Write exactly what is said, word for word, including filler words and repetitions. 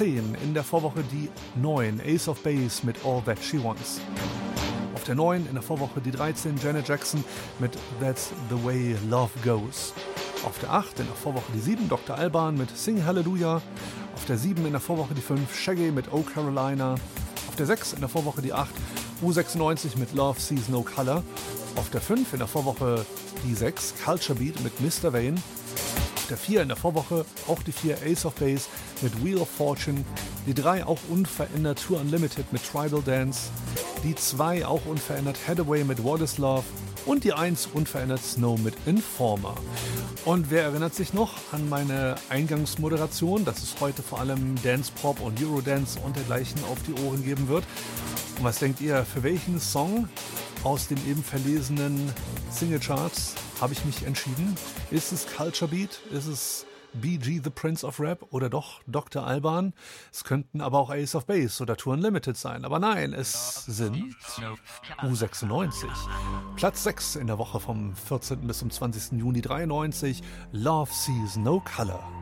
zehn in der Vorwoche die neun, Ace of Base mit All That She Wants. Auf der neun in der Vorwoche die dreizehn, Janet Jackson mit That's the Way Love Goes. Auf der acht in der Vorwoche die sieben, Doktor Alban mit Sing Hallelujah. Auf der sieben in der Vorwoche die fünf, Shaggy mit Oh Carolina. Auf der sechs in der Vorwoche die acht, U sechsundneunzig mit Love Sees No Color. Auf der fünf in der Vorwoche die sechs, Culture Beat mit Mister Vane. Auf der vier in der Vorwoche auch die vier, Ace of Base mit Wheel of Fortune. Die drei auch unverändert, Tour Unlimited mit Tribal Dance. Die zwei auch unverändert, Hathaway mit What Is Love. Und die eins unverändert, Snow mit Informer. Und wer erinnert sich noch an meine Eingangsmoderation, dass es heute vor allem Dance Pop und Eurodance und dergleichen auf die Ohren geben wird? Und was denkt ihr, für welchen Song aus den eben verlesenen Singlecharts habe ich mich entschieden? Ist es Culture Beat? Ist es B G the Prince of Rap oder doch Doktor Alban? Es könnten aber auch Ace of Base oder Tour Unlimited sein. Aber nein, es sind U sechsundneunzig. Platz sechs in der Woche vom vierzehnten bis zum zwanzigsten Juni dreiundneunzig. Love Sees No Color.